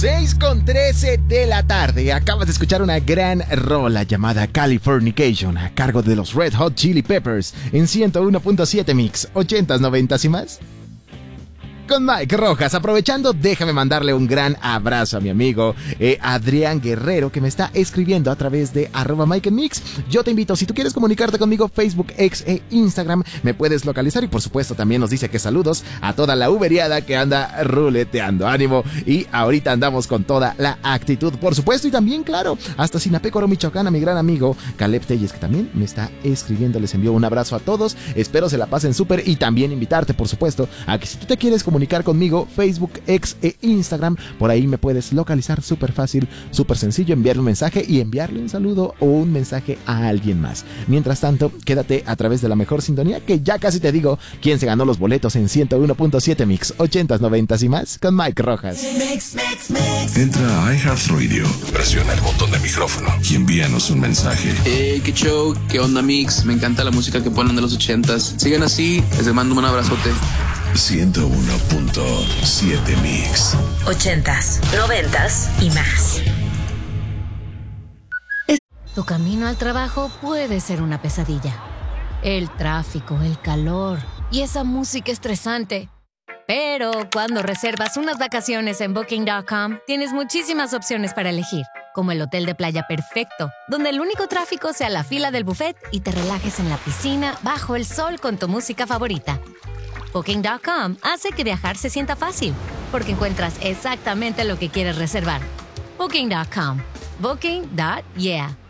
6:13 de la tarde. Acabas de escuchar una gran rola llamada Californication a cargo de los Red Hot Chili Peppers en 101.7 Mix, 80s, 90s y más. Con Mike Rojas. Aprovechando, déjame mandarle un gran abrazo a mi amigo Adrián Guerrero, que me está escribiendo a través de @MikeMix. Yo te invito, si tú quieres comunicarte conmigo, Facebook, X e Instagram, me puedes localizar. Y por supuesto también nos dice que saludos a toda la uberiada que anda ruleteando. Ánimo, y ahorita andamos con toda la actitud, por supuesto. Y también, claro, hasta Sinapecuaro, Michoacán, a mi gran amigo Caleb Telles, que también me está escribiendo. Les envío un abrazo a todos, espero se la pasen súper. Y también invitarte, por supuesto, a que si tú te quieres comunicar conmigo, Facebook, X e Instagram, por ahí me puedes localizar súper fácil, súper sencillo, enviarle un mensaje y enviarle un saludo o un mensaje a alguien más. Mientras tanto, quédate a través de la mejor sintonía, que ya casi te digo quién se ganó los boletos en 101.7 Mix, 80s, 90s y más, con Mike Rojas. Entra a iHeartRadio, presiona el botón de micrófono y envíanos un mensaje. Qué show, qué onda Mix, me encanta la música que ponen de los 80s. Sigan así, les mando un abrazote. 101.7 Mix. 80s, 90s y más. Tu camino al trabajo puede ser una pesadilla. El tráfico, el calor y esa música estresante. Pero cuando reservas unas vacaciones en Booking.com, tienes muchísimas opciones para elegir, como el hotel de playa perfecto, donde el único tráfico sea la fila del buffet y te relajes en la piscina bajo el sol con tu música favorita. Booking.com hace que viajar se sienta fácil, porque encuentras exactamente lo que quieres reservar. Booking.com. Booking.yeah.